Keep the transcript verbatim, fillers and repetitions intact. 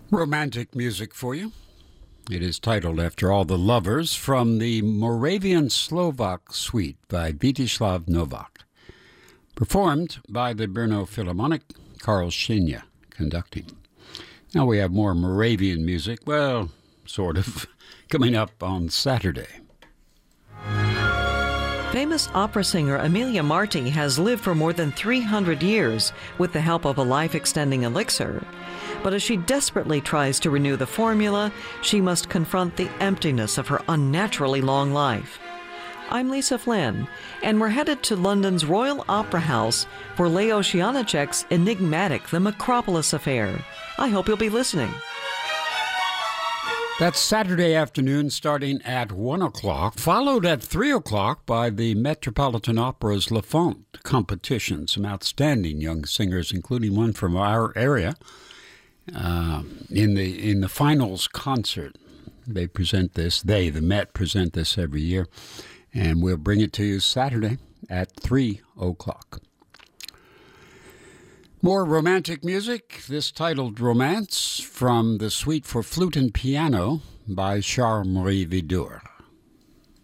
Romantic music for you. It is titled after all the lovers from the Moravian Slovak Suite by Vítislav Novak. Performed by the Brno Philharmonic, Karl Schenia conducting. Now we have more Moravian music, well, sort of, coming up on Saturday. Famous opera singer Emilia Marti has lived for more than three hundred years with the help of a life-extending elixir. But as she desperately tries to renew the formula, she must confront the emptiness of her unnaturally long life. I'm Lisa Flynn, and we're headed to London's Royal Opera House for Leo Janáček's enigmatic The Macropolis Affair. I hope you'll be listening. That's Saturday afternoon starting at one o'clock, followed at three o'clock by the Metropolitan Opera's La Font competition. Some outstanding young singers, including one from our area. Uh, in the in the finals concert, they present this. They, the Met, present this every year. And we'll bring it to you Saturday at three o'clock. More romantic music, this titled Romance from the Suite for Flute and Piano by Charles-Marie Widor.